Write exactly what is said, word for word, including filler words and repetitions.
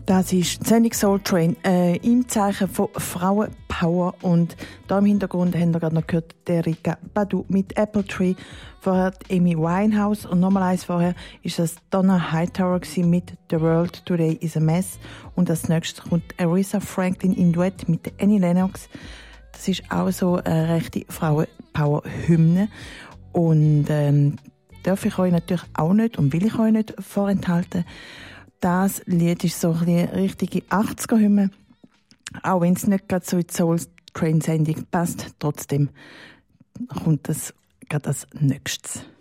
Das ist Sendung Soul Train äh, im Zeichen von Frauenpower. Und da im Hintergrund haben wir gerade noch gehört, der Erykah Badu mit Apple Tree. Vorher Amy Winehouse und nochmal eins vorher ist das Donna Hightower mit The World Today is a Mess. Und als nächstes kommt Aretha Franklin im Duett mit Annie Lennox. Das ist auch so eine rechte Frauenpower-Hymne. Und ähm, darf ich euch natürlich auch nicht und will ich euch nicht vorenthalten. Das Lied ist so eine richtige achtziger-Hymne. Auch wenn es nicht gerade so in die Soul Train Sendung passt, trotzdem kommt das gerade als nächstes.